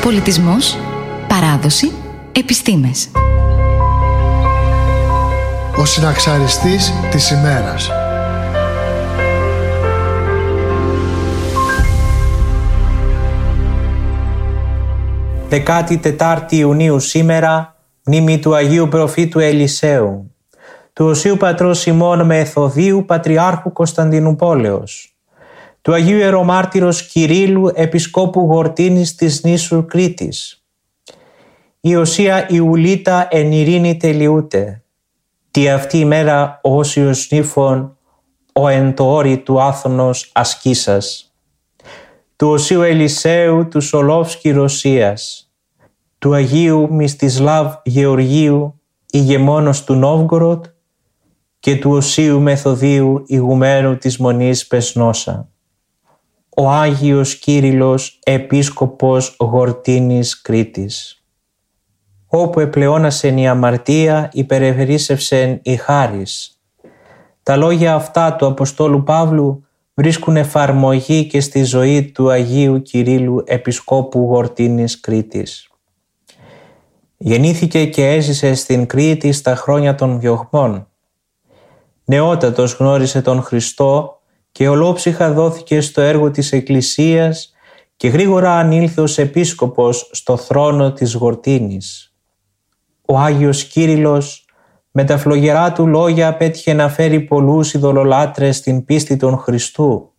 Πολιτισμός, παράδοση, επιστήμες. Ο συναξαριστής της ημέρας. Δεκάτη Τετάρτη Ιουνίου σήμερα, μνήμη του Αγίου Προφήτου Ελισαίου, του Οσίου Πατρός ημών Μεθοδίου Πατριάρχου Κωνσταντινουπόλεως, του Αγίου Ιερομάρτυρος Κυρίλλου Επισκόπου Γορτίνης της νήσου Κρήτης, η Οσία Ιουλίτα εν ειρήνη τελειούται, τι αυτή η μέρα ο Όσιος νύφων ο εν το όρι του Άθωνος ασκήσας, του Οσίου Ελισαίου του Σολόφσκι Ρωσίας, του Αγίου Μυστισλάβ Γεωργίου ηγεμόνος του Νόβγκοροντ και του Οσίου Μεθοδίου ηγουμένου της Μονής Πεσνόσα. Ο Άγιος Κύριλλος Επίσκοπος Γορτίνης Κρήτης. Όπου επλεώνασεν η αμαρτία, υπερευρύσευσεν η χάρις. Τα λόγια αυτά του Αποστόλου Παύλου βρίσκουν εφαρμογή και στη ζωή του Αγίου Κυρίλλου Επισκόπου Γορτίνης Κρήτης. Γεννήθηκε και έζησε στην Κρήτη στα χρόνια των διωγμών. Νεότατος γνώρισε τον Χριστό και ολόψυχα δόθηκε στο έργο της Εκκλησίας και γρήγορα ανήλθε ως επίσκοπος στο θρόνο της Γορτίνης. Ο Άγιος Κύριλλος με τα φλογερά του λόγια πέτυχε να φέρει πολλούς ειδωλολάτρες στην πίστη των Χριστού.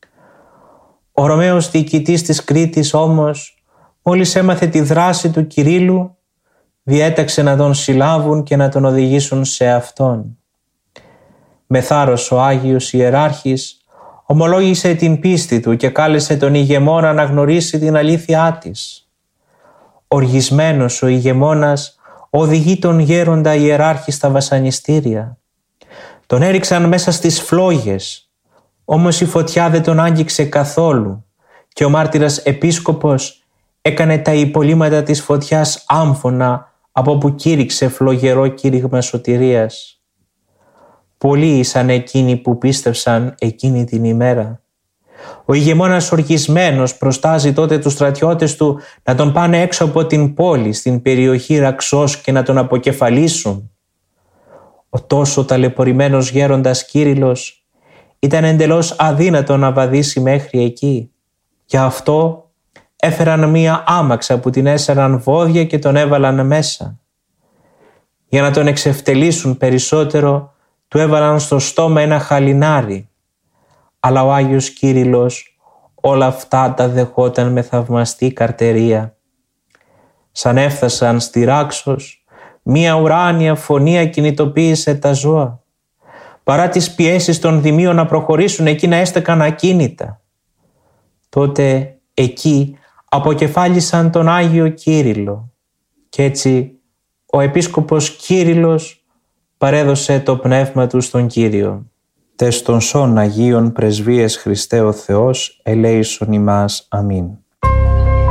Ο Ρωμαίος διοικητής της Κρήτης όμως, μόλις έμαθε τη δράση του Κυρίλλου, διέταξε να τον συλλάβουν και να τον οδηγήσουν σε αυτόν. Με θάρρος ο Άγιος Ιεράρχης ομολόγησε την πίστη του και κάλεσε τον ηγεμόνα να γνωρίσει την αλήθειά της. Οργισμένος ο ηγεμόνας οδηγεί τον γέροντα Ιεράρχη στα βασανιστήρια. Τον έριξαν μέσα στις φλόγες, όμως η φωτιά δεν τον άγγιξε καθόλου και ο μάρτυρας επίσκοπος έκανε τα υπολείμματα της φωτιάς άμφωνα από που κήρυξε φλογερό κήρυγμα σωτηρίας. Πολλοί ήσαν εκείνοι που πίστευσαν εκείνη την ημέρα. Ο ηγεμόνας οργισμένος προστάζει τότε τους στρατιώτες του να τον πάνε έξω από την πόλη στην περιοχή Ραξός και να τον αποκεφαλίσουν. Ο τόσο ταλαιπωρημένος γέροντας Κύριλλος ήταν εντελώς αδύνατο να βαδίσει μέχρι εκεί. Γι' αυτό έφεραν μία άμαξα που την έσαραν βόδια και τον έβαλαν μέσα. Για να τον εξευτελίσουν περισσότερο, του έβαλαν στο στόμα ένα χαλινάρι. Αλλά ο Άγιος Κύριλλος όλα αυτά τα δεχόταν με θαυμαστή καρτερία. Σαν έφτασαν στη Ράξος, μία ουράνια φωνή ακινητοποίησε τα ζώα. Παρά τις πιέσεις των δημίων να προχωρήσουν, εκείνα έστεκαν ακίνητα. Τότε εκεί αποκεφάλισαν τον Άγιο Κύριλλο και έτσι ο Επίσκοπος Κύριλλος παρέδωσε το πνεύμα του στον Κύριο. Τες των σών Αγίων Πρεσβείες Χριστέ ο Θεός, ελέησον ημάς. Αμήν.